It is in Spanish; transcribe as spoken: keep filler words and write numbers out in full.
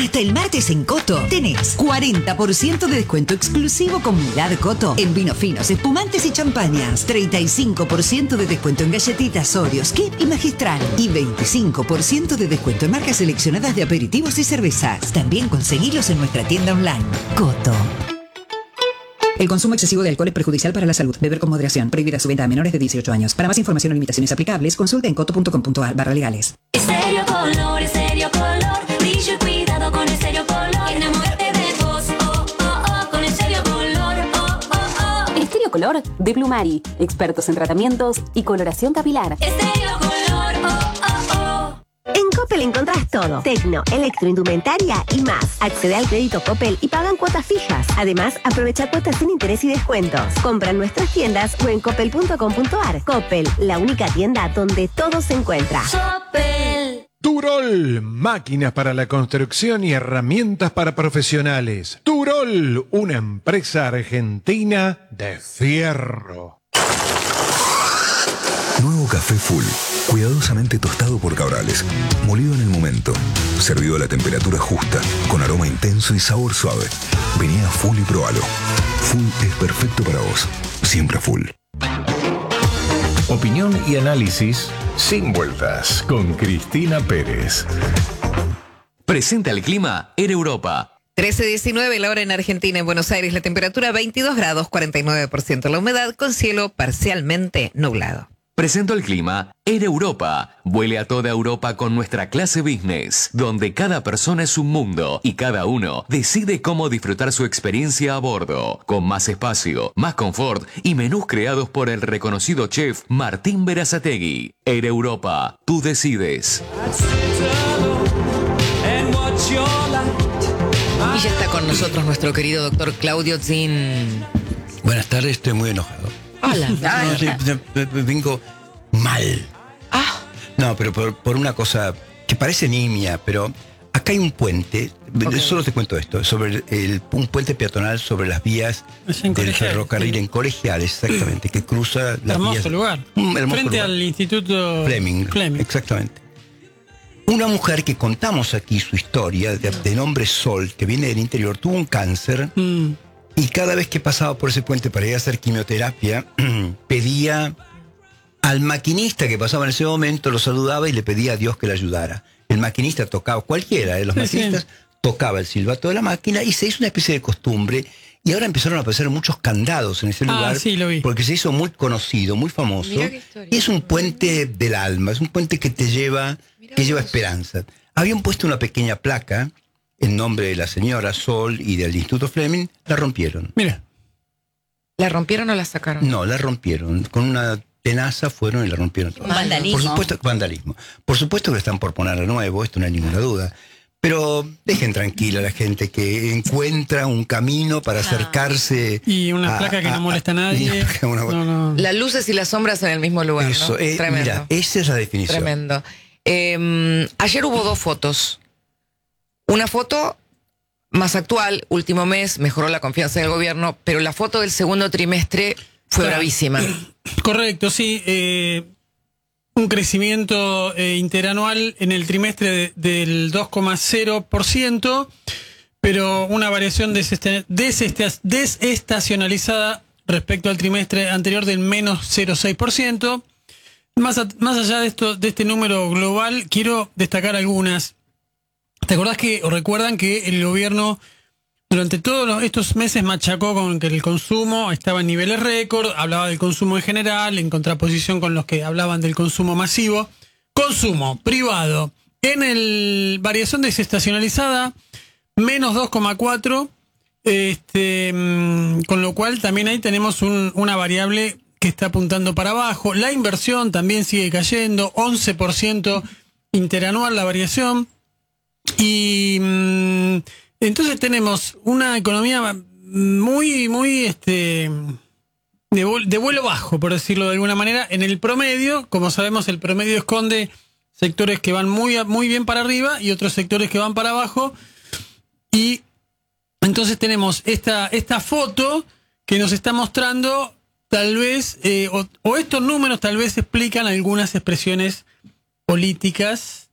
Hasta el martes en Coto tenés cuarenta por ciento de descuento exclusivo con Milad Coto en vinos finos, espumantes y champañas. treinta y cinco por ciento de descuento en galletitas, Oreos, Kip y Magistral. Y veinticinco por ciento de descuento en marcas seleccionadas de aperitivos y cervezas. También conseguilos en nuestra tienda online. Coto. El consumo excesivo de alcohol es perjudicial para la salud. Beber con moderación. Prohibida su venta a menores de dieciocho años. Para más información o limitaciones aplicables, consulte en coto punto com punto a r barra legales. Estéreo Color, Estéreo Color, brillo y cuidado con Estéreo Color. Enamórate de vos, oh, oh, oh, con Estéreo Color, oh, oh, oh. Estéreo Color de Plumari, expertos en tratamientos y coloración capilar. Estéreo Color, oh, oh, oh. En Coppel encontrás todo. Tecno, electroindumentaria y más. Accede al crédito Coppel y pagan cuotas fijas. Además, aprovecha cuotas sin interés y descuentos. Compra en nuestras tiendas o en coppel punto com punto a r. Coppel, la única tienda donde todo se encuentra. Coppel. Turol, máquinas para la construcción y herramientas para profesionales. Turol, una empresa argentina de fierro. Nuevo café Full, cuidadosamente tostado por Cabrales, molido en el momento, servido a la temperatura justa, con aroma intenso y sabor suave. Vení a Full y probalo. Full es perfecto para vos, siempre Full. Opinión y análisis sin vueltas con Cristina Pérez. Presenta el clima Air Europa. trece diecinueve la hora en Argentina, en Buenos Aires, la temperatura veintidós grados, cuarenta y nueve por ciento la humedad, con cielo parcialmente nublado. Presento el clima Air Europa. Vuele a toda Europa con nuestra clase business, donde cada persona es un mundo y cada uno decide cómo disfrutar su experiencia a bordo, con más espacio, más confort y menús creados por el reconocido chef Martín Berazategui. Air Europa, tú decides. Y ya está con nosotros nuestro querido doctor Claudio Zin. Buenas tardes, estoy muy enojado. Hola. No, sí, vengo mal. Ah. No, pero por, por una cosa que parece nimia, pero acá hay un puente, okay. Solo te cuento esto, sobre el, un puente peatonal sobre las vías del Colegial, ferrocarril sí. En Colegiales, exactamente, que cruza las hermoso vías. Lugar. Un hermoso Frente lugar. al Instituto Fleming, Fleming. Exactamente. Una mujer que contamos aquí su historia, de, de nombre Sol, que viene del interior, tuvo un cáncer. Mm. Y cada vez que pasaba por ese puente para ir a hacer quimioterapia, pedía al maquinista que pasaba en ese momento, lo saludaba y le pedía a Dios que le ayudara. El maquinista tocaba, cualquiera de los sí, maquinistas, sí. tocaba el silbato de la máquina y se hizo una especie de costumbre. Y ahora empezaron a aparecer muchos candados en ese ah, lugar, sí, lo vi. Porque se hizo muy conocido, muy famoso. Y es un puente del alma, es un puente que te lleva, Mirá que vos. lleva esperanza. Habían puesto una pequeña placa en nombre de la señora Sol y del Instituto Fleming, la rompieron. Mira. ¿La rompieron o la sacaron? No, la rompieron. Con una tenaza fueron y la rompieron toda. Vandalismo. Por supuesto, vandalismo. Por supuesto que están por poner de nuevo, esto no hay ninguna duda. Pero dejen tranquila a la gente que encuentra un camino para acercarse. Y una a, placa que a, no molesta a nadie. A, una, no, no. Las luces y las sombras en el mismo lugar, Eso, ¿no? eh, Tremendo. Mira, esa es la definición. Tremendo. Eh, ayer hubo dos fotos. Una foto más actual, último mes, mejoró la confianza del gobierno, pero la foto del segundo trimestre fue claro. bravísima. Correcto, sí. Eh, un crecimiento eh, interanual en el trimestre de, del dos coma cero por ciento, pero una variación desesta, desesta, desestacionalizada respecto al trimestre anterior del menos cero coma seis por ciento. Más, a, más allá de, esto, de este número global, quiero destacar algunas. ¿Te acordás que, o recuerdan que el gobierno durante todos estos meses machacó con que el consumo estaba en niveles récord, hablaba del consumo en general, en contraposición con los que hablaban del consumo masivo? Consumo privado, en el variación desestacionalizada, menos dos coma cuatro, este, con lo cual también ahí tenemos un, una variable que está apuntando para abajo. La inversión también sigue cayendo, once por ciento interanual la variación. Y mmm, entonces tenemos una economía muy, muy este de, de vuelo bajo, por decirlo de alguna manera. En el promedio, como sabemos, el promedio esconde sectores que van muy, muy bien para arriba y otros sectores que van para abajo. Y entonces tenemos esta, esta foto que nos está mostrando, tal vez, eh, o, o estos números tal vez explican algunas expresiones políticas